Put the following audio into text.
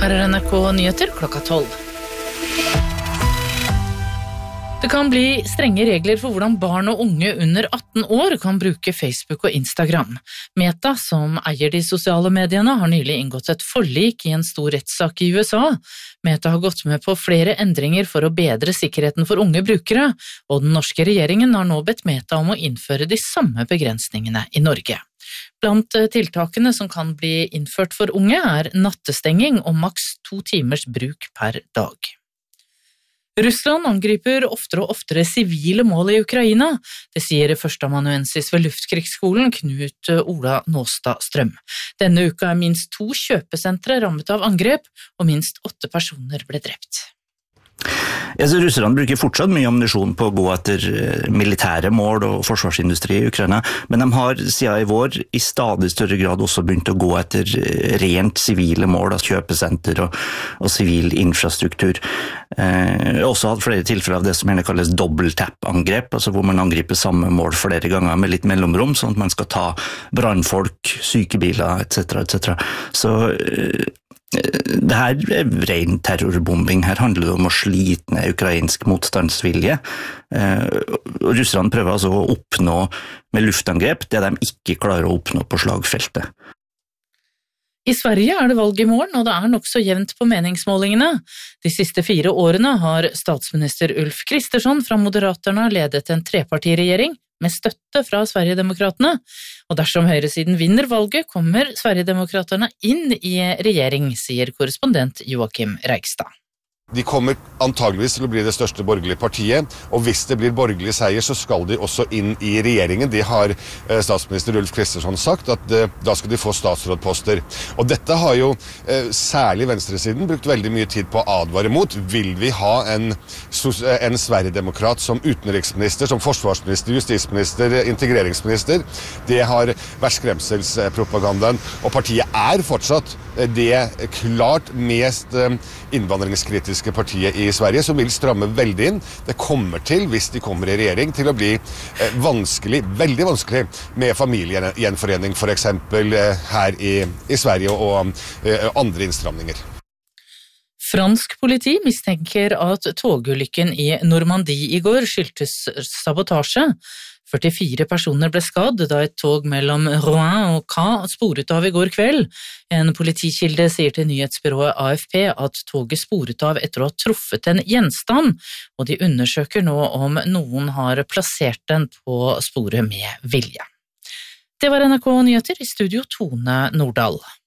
Her NRK Nyheter klokka 12. Det kan bli strenge regler for hvordan barn og unge under 18 år kan bruke Facebook og Instagram. Meta, som eier de sosiale mediene, har nylig inngått et forlik i en stor rettssak i USA. Meta har gått med på flere endringer for å bedre sikkerheten for unge brukere, og den norske regjeringen har nå bedt Meta om å innføre de samme begrensningene i Norge. Blant tiltakene som kan bli innført for unge nattestenging og maks 2 timers bruk per dag. Russland angriper oftere og oftere sivile mål i Ukraina, det sier førsteamanuensis ved Luftkrigsskolen Knut Ola Nåstad Strøm. Denne uka minst 2 kjøpesentre rammet av angrep, og minst 8 personer ble drept. Russerne bruker fortsatt mye ammunisjon på å gå etter militære mål og forsvarsindustri i Ukraina, men de har siden i vår i stadig større grad også begynt å gå etter rent sivile mål, kjøpesenter og sivil infrastruktur. Også hatt flere tilfeller av det som gjerne kalles dobbeltap-angrep, altså hvor man angriper samme mål flere ganger med litt mellomrom, sånn at man skal ta brannfolk, sykebiler, etc. Så det her ren terrorbombing. Her handler det om å slite ned ukrainsk motstandsvilje. Russerne prøver altså å oppnå med luftangrep det de ikke klarer å oppnå på slagfeltet. I Sverige det valg i morgen, og det nok så jevnt på meningsmålingene. De siste 4 årene har statsminister Ulf Kristersson fra Moderaterna ledet en trepartiregjering med støtte fra Sverigedemokraterne, og dersom høyresiden vinner valget, kommer Sverigedemokraterne inn i regjering, sier korrespondent Joakim Reigstad. De kommer antageligvis til å bli det største borgerlige partiet, og hvis det blir borgerlig seier, så skal de også inn i regjeringen. Det har statsminister Ulf Kristersson sagt, at da skal de få statsrådposter. Og dette har jo særlig venstresiden brukt veldig mye tid på å advare mot. Vil vi ha en Sverigedemokrat som utenriksminister, som forsvarsminister, justisminister, integreringsminister? Det har vært skremselspropagandaen, og partiet fortsatt det klart mest innvandringskritiske partiet i Sverige, som vil stramme veldig inn. Det kommer til, hvis de kommer i regjering, til å bli vanskelig, veldig vanskelig med familiegjenforening, for eksempel her i Sverige, og andre innstramninger. Fransk politi mistenker at togulykken i Normandie i går skyldtes sabotasje. 44 personer ble skadd da et tog mellom Rouen og Caen sporet av i går kveld. En politikilde sier til nyhetsbyrået AFP at toget sporet av etter å ha truffet en gjenstand, og de undersøker nå om noen har plassert den på sporet med vilje. Det var NRK Nyheter, i studio Tone Nordahl.